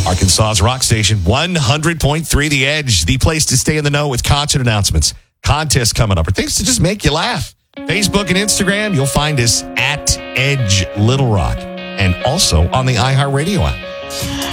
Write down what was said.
Arkansas's rock station, 100.3 The Edge, the place to stay in the know with concert announcements, contests coming up, or things to just make you laugh. Facebook and Instagram, you'll find us at Edge Little Rock, and also on the iHeartRadio app.